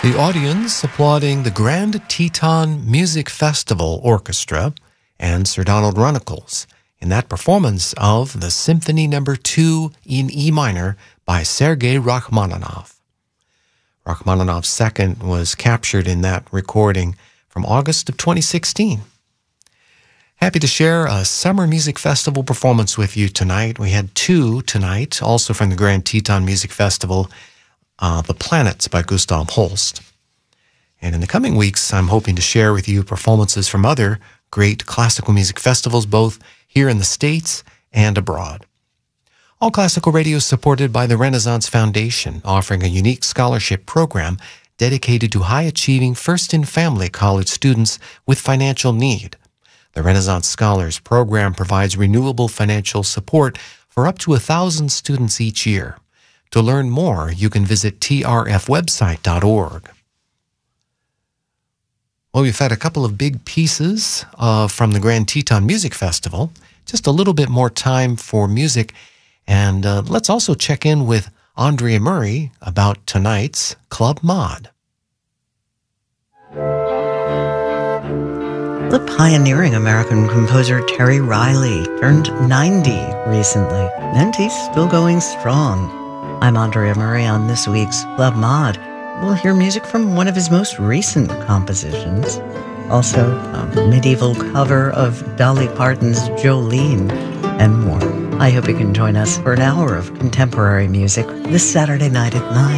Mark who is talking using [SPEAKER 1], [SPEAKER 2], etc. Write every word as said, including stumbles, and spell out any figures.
[SPEAKER 1] The audience applauding the Grand Teton Music Festival Orchestra and Sir Donald Runnicles in that performance of the Symphony Number two in E minor by Sergei Rachmaninoff. Rachmaninoff's second was captured in that recording from August of twenty sixteen. Happy to share a Summer Music Festival performance with you tonight. We had two tonight, also from the Grand Teton Music Festival, uh, The Planets by Gustav Holst. And in the coming weeks, I'm hoping to share with you performances from other great classical music festivals, both here in the States and abroad. All Classical Radio is supported by the Renaissance Foundation, offering a unique scholarship program dedicated to high-achieving first-in-family college students with financial need. The Renaissance Scholars Program provides renewable financial support for up to one thousand students each year. To learn more, you can visit T R F website dot org. Well, we've had a couple of big pieces uh, from the Grand Teton Music Festival. Just a little bit more time for music. And uh, let's also check in with Andrea Murray about tonight's Club Mod.
[SPEAKER 2] The pioneering American composer Terry Riley turned ninety recently, and he's still going strong. I'm Andrea Murray on this week's Club Mod. We'll hear music from one of his most recent compositions. Also, a medieval cover of Dolly Parton's Jolene, and more. I hope you can join us for an hour of contemporary music this Saturday night at nine.